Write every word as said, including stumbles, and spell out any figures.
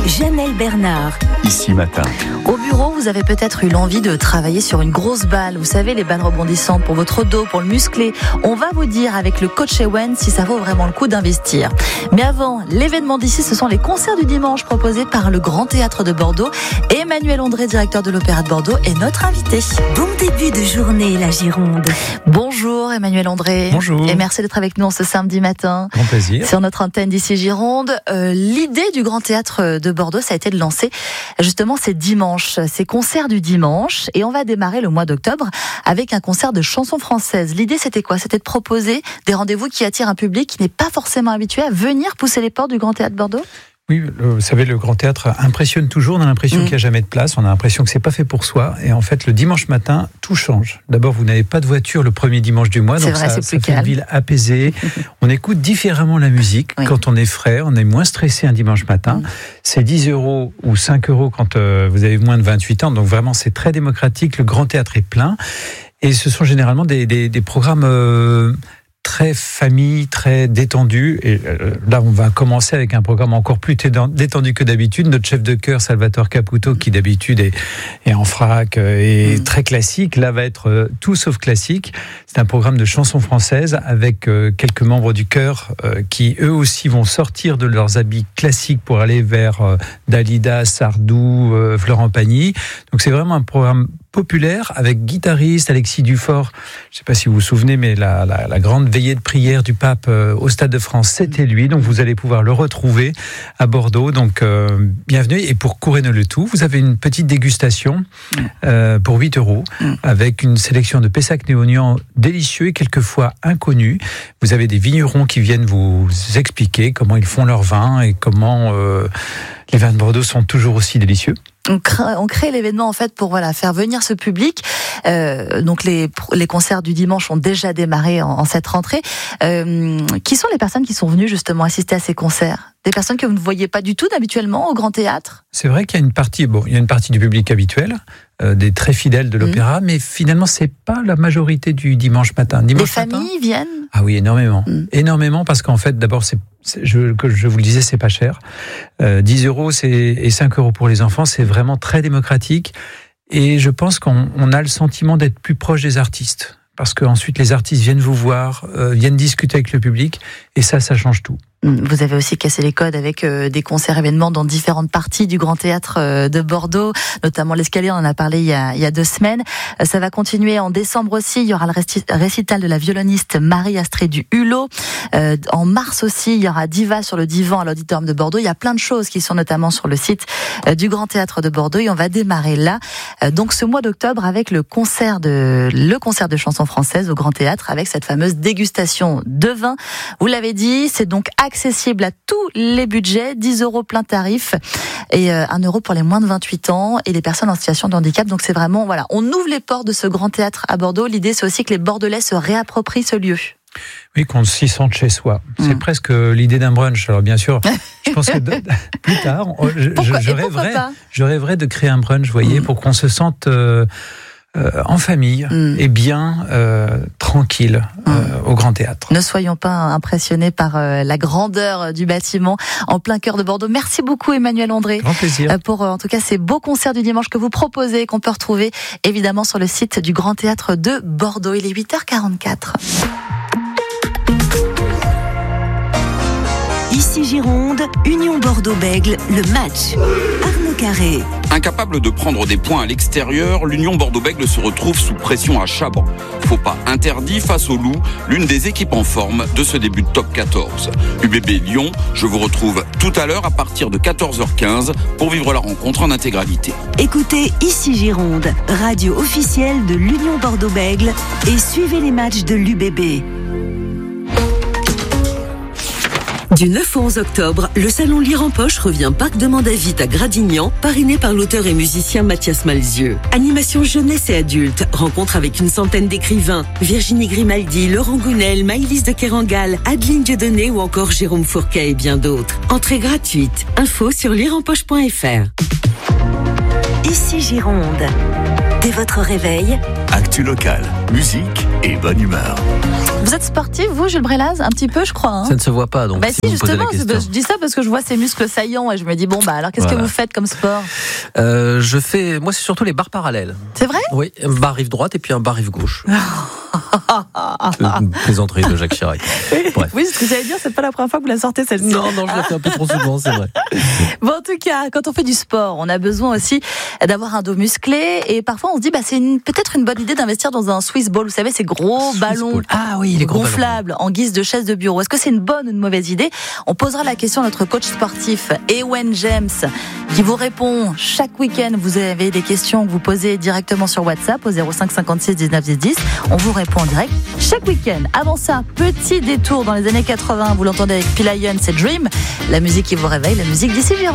Janelle Bernard. Ici Matin. Au bureau, vous avez peut-être eu l'envie de travailler sur une grosse balle. Vous savez, les balles rebondissantes pour votre dos, pour le muscler. On va vous dire avec le coach Ewen si ça vaut vraiment le coup d'investir. Mais avant, l'événement d'ici, ce sont les concerts du dimanche proposés par le Grand Théâtre de Bordeaux. Emmanuel André, directeur de l'Opéra de Bordeaux, est notre invité. Bon début de journée, la Gironde. Bonjour Emmanuel André. Bonjour. Et merci d'être avec nous ce samedi matin. Grand plaisir. Sur notre antenne d'ici Gironde. Euh, l'idée du Grand Théâtre de Bordeaux, ça a été de lancer justement ces dimanches, ces concerts du dimanche. Et on va démarrer le mois d'octobre avec un concert de chansons françaises. L'idée, c'était quoi? C'était de proposer des rendez-vous qui attirent un public qui n'est pas forcément habitué à venir pousser les portes du Grand Théâtre Bordeaux. Oui, le, vous savez, le Grand Théâtre impressionne toujours. On a l'impression mmh. qu'il n'y a jamais de place. On a l'impression que c'est pas fait pour soi. Et en fait, le dimanche matin, tout change. D'abord, vous n'avez pas de voiture le premier dimanche du mois. C'est donc vrai, ça, c'est ça plus fait calme. une ville apaisée. On écoute différemment la musique. Oui. Quand on est frais, on est moins stressé un dimanche matin. Mmh. C'est dix euros ou cinq euros quand euh, vous avez moins de vingt-huit ans. Donc vraiment, c'est très démocratique. Le Grand Théâtre est plein. Et ce sont généralement des, des, des programmes... Euh, très famille, très détendu. Et là, on va commencer avec un programme encore plus détendu que d'habitude. Notre chef de chœur, Salvatore Caputo, qui d'habitude est, est en frac, est mmh. très classique, là va être tout sauf classique. C'est un programme de chansons françaises avec quelques membres du chœur qui, eux aussi, vont sortir de leurs habits classiques pour aller vers Dalida, Sardou, Florent Pagny. Donc c'est vraiment un programme populaire avec guitariste Alexis Dufort. Je ne sais pas si vous vous souvenez, mais la, la, la grande veillée de prière du pape euh, au Stade de France, c'était lui. Donc vous allez pouvoir le retrouver à Bordeaux. Donc euh, bienvenue. Et pour couronner le tout, vous avez une petite dégustation euh, pour huit euros avec une sélection de Pessac Néognan délicieux et quelquefois inconnus. Vous avez des vignerons qui viennent vous expliquer comment ils font leur vin et comment euh, les vins de Bordeaux sont toujours aussi délicieux. On crée, on crée l'événement en fait pour voilà faire venir ce public. Euh, donc les les concerts du dimanche ont déjà démarré en, en cette rentrée. Euh, qui sont les personnes qui sont venues justement assister à ces concerts? Des personnes que vous ne voyez pas du tout habituellement au Grand Théâtre? C'est vrai qu'il y a une partie, bon, il y a une partie du public habituel, euh, des très fidèles de l'opéra, mmh. mais finalement c'est pas la majorité du dimanche matin. Dimanche les matin, familles viennent? Ah oui, énormément, mmh. énormément parce qu'en fait, d'abord c'est Je, que je vous le disais, c'est pas cher. Euh, dix euros c'est, et cinq euros pour les enfants, c'est vraiment très démocratique. Et je pense qu'on on a le sentiment d'être plus proche des artistes. Parce qu'ensuite, les artistes viennent vous voir, euh, viennent discuter avec le public. Et ça, ça change tout. Vous avez aussi cassé les codes avec euh, des concerts événements dans différentes parties du Grand Théâtre euh, de Bordeaux, notamment l'Escalier, on en a parlé il y a, il y a deux semaines. Euh, ça va continuer en décembre aussi, il y aura le récital de la violoniste Marie-Astrée du Hulot. Euh, en mars aussi, il y aura Diva sur le divan à l'Auditorium de Bordeaux. Il y a plein de choses qui sont notamment sur le site euh, du Grand Théâtre de Bordeaux et on va démarrer là, euh, donc ce mois d'octobre avec le concert de, le concert de chansons françaises au Grand Théâtre avec cette fameuse dégustation de vin. Vous l'avez dit, c'est donc accessible à tous les budgets, dix euros plein tarif et un euro pour les moins de vingt-huit ans et les personnes en situation de handicap. Donc c'est vraiment, voilà, on ouvre les portes de ce Grand Théâtre à Bordeaux. L'idée, c'est aussi que les Bordelais se réapproprient ce lieu. Oui, qu'on s'y sente chez soi. C'est mmh. presque l'idée d'un brunch. Alors bien sûr, je pense que de, plus tard, je, pourquoi, je, je, rêverais, pas je rêverais de créer un brunch, vous voyez, mmh. pour qu'on se sente... Euh, Euh, en famille mmh. et bien euh, tranquille euh, mmh. au Grand Théâtre. Ne soyons pas impressionnés par euh, la grandeur du bâtiment en plein cœur de Bordeaux. Merci beaucoup Emmanuel André. Grand plaisir. Euh, pour euh, en tout cas ces beaux concerts du dimanche que vous proposez, qu'on peut retrouver évidemment sur le site du Grand Théâtre de Bordeaux. Il est huit heures quarante-quatre. Ici Gironde, Union Bordeaux-Bègles, le match. Arnaud Carré. Incapable de prendre des points à l'extérieur, l'Union Bordeaux-Bègles se retrouve sous pression à Chaban. Faux pas interdit face au Loup, l'une des équipes en forme de ce début de top quatorze. U B B Lyon, je vous retrouve tout à l'heure à partir de quatorze heures quinze pour vivre la rencontre en intégralité. Écoutez Ici Gironde, radio officielle de l'Union Bordeaux-Bègles et suivez les matchs de l'U B B. Du neuf au onze octobre, le salon Lire en Poche revient Parc de Mandavit à Gradignan, parrainé par l'auteur et musicien Mathias Malzieu. Animation jeunesse et adulte, rencontre avec une centaine d'écrivains, Virginie Grimaldi, Laurent Gounel, Maëlys de Kerangal, Adeline Dieudonné ou encore Jérôme Fourquet et bien d'autres. Entrée gratuite. Info sur lire en poche point f r. Ici Gironde. Des votre réveil. Actu local, musique et bonne humeur. Vous êtes sportif, vous, Jules Brélaz, un petit peu, je crois. Hein ça ne se voit pas, donc bah si, si vous me posez la justement, question. Je dis ça parce que je vois ces muscles saillants et je me dis, bon, bah alors qu'est-ce Voilà. que vous faites comme sport? euh, Je fais, moi c'est surtout les barres parallèles. C'est vrai? Oui, un bar rive droite et puis un bar rive gauche. Une plaisanterie de Jacques Chirac. Bref. Oui, ce que j'allais dire, c'est pas la première fois que vous la sortez celle-ci. Non, non, je la fais un peu trop souvent, c'est vrai. Bon, en tout cas, quand on fait du sport, on a besoin aussi d'avoir un dos musclé et parfois on se dit, bah c'est une, peut-être une bonne idée d'investir dans un Swiss ball. Vous savez, ces gros Swiss ballons ball. Ah oui, les gros gonflables en guise de chaise de bureau. Est-ce que c'est une bonne ou une mauvaise idée? On posera la question à notre coach sportif, Ewen James, qui vous répond chaque week-end. Vous avez des questions que vous posez directement sur WhatsApp au zéro cinq cinquante-six dix-neuf dix dix. On vous répond en direct chaque week-end. Avant ça, petit détour dans les années quatre-vingts. Vous l'entendez avec P-Lion, c'est Dream. La musique qui vous réveille, la musique d'ici Giron.